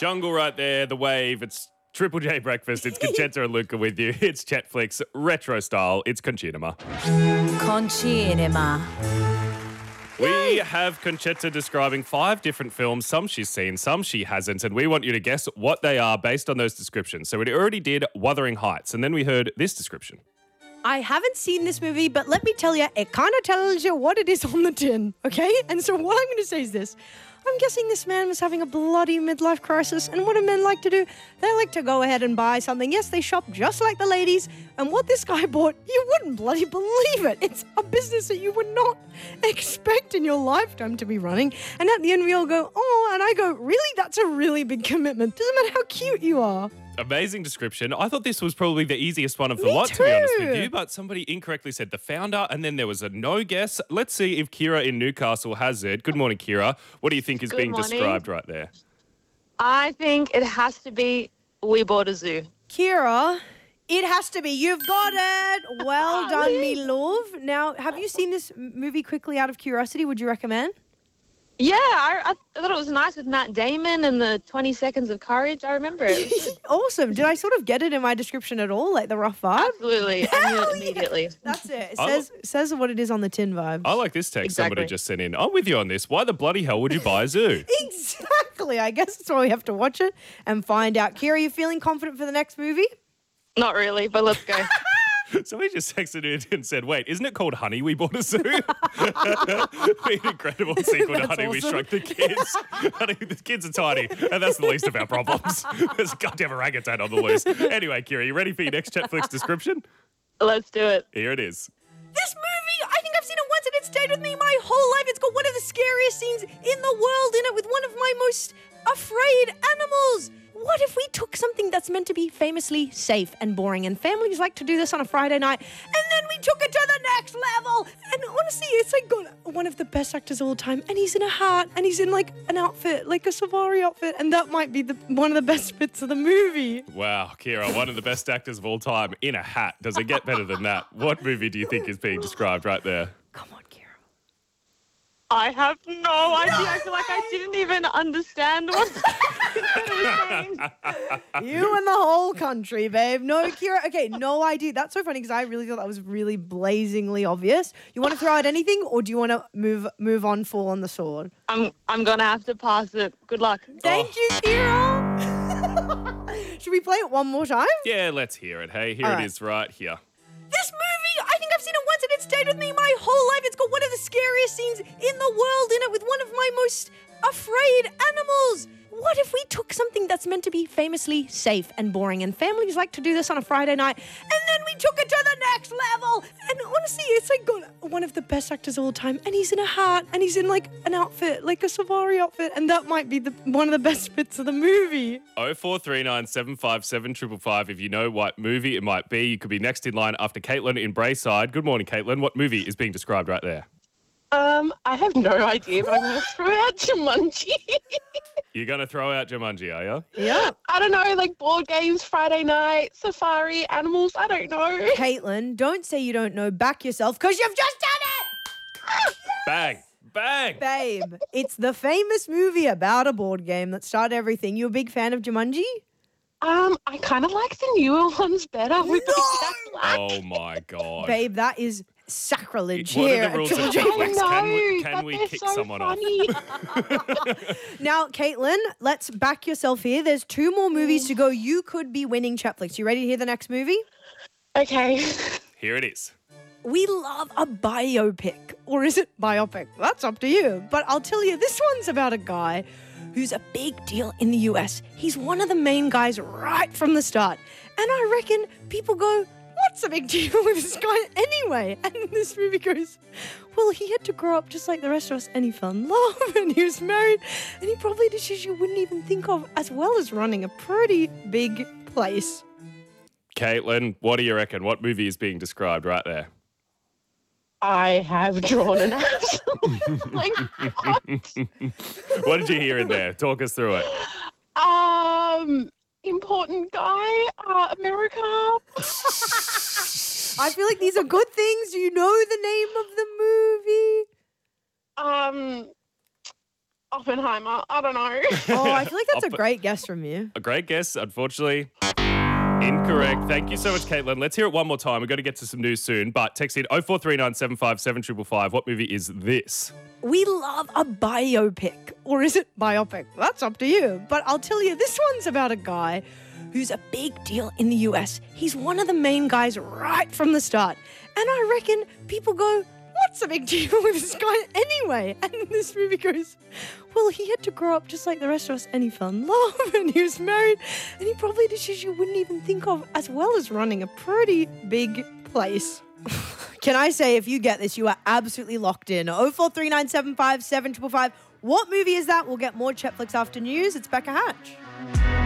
Jungle right there, the wave. It's Triple J Breakfast. It's Conchetta and Luca with you. It's Chetflix retro style. It's Conchinima. Conchinima. We have Conchetta describing 5 different films. Some she's seen, some she hasn't, and we want you to guess what they are based on those descriptions. So we already did Wuthering Heights, and then we heard this description. I haven't seen this movie, but let me tell you, it kind of tells you what it is on the tin, okay? And so what I'm going to say is this. I'm guessing this man was having a bloody midlife crisis, and what do men like to do? They like to go ahead and buy something. Yes, they shop just like the ladies, and what this guy bought, you wouldn't bloody believe it. It's a business that you would not expect in your lifetime to be running, and at the end we all go, oh, and I go, really? That's a really big commitment. Doesn't matter how cute you are. Amazing description. I thought this was probably the easiest one of the Me lot, to be honest too. with you, but somebody incorrectly said the founder, and then there was a no guess. Let's see if Kira in Newcastle has it. Good morning, Kira. What do you think is Good being morning. described right there? I think it has to be We Bought a Zoo. Kira, it has to be. You've got it. Well done, me love. Now, have you seen this movie quickly out of curiosity? Would you recommend? Yeah, I thought it was nice with Matt Damon and the 20 Seconds of Courage. I remember it. Awesome. Did I sort of get it in my description at all? Like the rough vibe? Absolutely. I knew Hell it immediately. That's it. It I says what it is on the tin vibes. I like this text somebody Exactly. just sent in. I'm with you on this. Why the bloody hell would you buy a zoo? Exactly. I guess that's why we have to watch it and find out. Kira, are you feeling confident for the next movie? Not really, but let's go. Somebody just texted in and said, wait, isn't it called Honey, We Bought a Zoo? An incredible sequel to That's Honey, We awesome. Shrunk the Kids. Honey, the kids are tiny, and that's the least of our problems. There's a goddamn orangutan on the loose. Anyway, Kira, you ready for your next Chetflix description? Let's do it. Here it is. This movie, I think I've seen it once and it stayed with me my whole life. It's got one of the scariest scenes in the world in it with one of my most afraid animals. What if we took something that's meant to be famously safe and boring, and families like to do this on a Friday night, and then we took it to the next level? And honestly, it's like got one of the best actors of all time, and he's in a hat, and he's in like an outfit, like a safari outfit, and that might be one of the best bits of the movie. Wow, Kira, one of the best actors of all time in a hat. Does it get better than that? What movie do you think is being described right there? Come on, Kira. I have no idea. I feel like I didn't even understand what it was saying. You and the whole country, babe. No, Kira. Okay, no idea. That's so funny because I really thought that was really blazingly obvious. You want to throw out anything, or do you want to move on full on the sword? I'm gonna have to pass it. Good luck. Thank you, Kira. Should we play it one more time? Yeah, let's hear it. Hey, here All it right. is right here. This movie, I think I've seen it once and it stayed with me my whole life. It's got one of the scariest scenes in the world in it with one of my most afraid animals. What if we took something that's meant to be famously safe and boring, and families like to do this on a Friday night, and then we took it to the next level? And honestly, it's like got one of the best actors of all time, and he's in a hat, and he's in like an outfit, like a safari outfit, and that might be one of the best bits of the movie. 0439 757 555. If you know what movie it might be, you could be next in line after Caitlin in Brayside. Good morning, Caitlin. What movie is being described right there? I have no idea, but I'm going to throw out Jumanji. You're going to throw out Jumanji, are you? Yeah. I don't know, like board games, Friday night, safari, animals, I don't know. Caitlin, don't say you don't know. Back yourself, because you've just done it! Bang! Bang! Babe, it's the famous movie about a board game that started everything. You a big fan of Jumanji? I kind of like the newer ones better with the Jack Black. Oh, my God. Babe, that is sacrilege What here. are the rules of at Triple Triple X? J. Can we but they're kick so someone off? funny. Now, Caitlin, let's back yourself here. There's 2 more movies to go. You could be winning Chatflix. You ready to hear the next movie? Okay. Here it is. We love a biopic. Or is it biopic? That's up to you. But I'll tell you, this one's about a guy who's a big deal in the US. He's one of the main guys right from the start. And I reckon people go, what's the big deal with this guy anyway? And this movie goes, well, he had to grow up just like the rest of us, and he fell in love, and he was married, and he probably did shit you wouldn't even think of, as well as running a pretty big place. Caitlin, what do you reckon? What movie is being described right there? I have drawn an ass. Like, what? What did you hear in there? Talk us through it. Important guy, America. I feel like these are good things. Do you know the name of the movie? Oppenheimer. I don't know. Oh, I feel like that's a great guess from you. A great guess, unfortunately. Incorrect. Thank you so much, Caitlin. Let's hear it one more time. We've got to get to some news soon, but text in 0439 757 What movie is this? We love a biopic. Or is it biopic? That's up to you. But I'll tell you, this one's about a guy who's a big deal in the US. He's one of the main guys right from the start. And I reckon people go, what's the big deal with this guy anyway? And this movie goes, well, he had to grow up just like the rest of us, and he fell in love, and he was married, and he probably did shit you wouldn't even think of, as well as running a pretty big place. Can I say, if you get this, you are absolutely locked in. 043975 What movie is that? We'll get more Chetflix after news. It's Becca Hatch.